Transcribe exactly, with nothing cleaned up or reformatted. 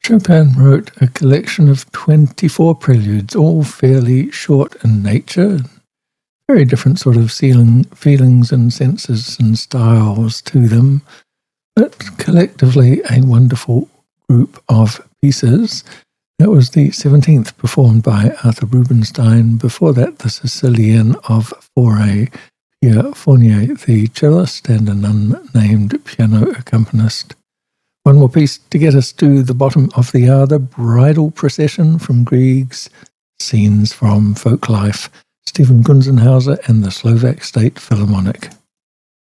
Chopin wrote a collection of twenty-four preludes, all fairly short in nature, very different sort of feeling, feelings and senses and styles to them, but collectively a wonderful group of pieces. That was the seventeenth, performed by Arthur Rubinstein. Before that, the Sicilian of Fauré, Pierre Fournier, the cellist, and an unnamed piano accompanist. One more piece to get us to the bottom of the hour, the Bridal Procession from Grieg's Scenes from Folk Life, Stephen Gunzenhauser and the Slovak State Philharmonic.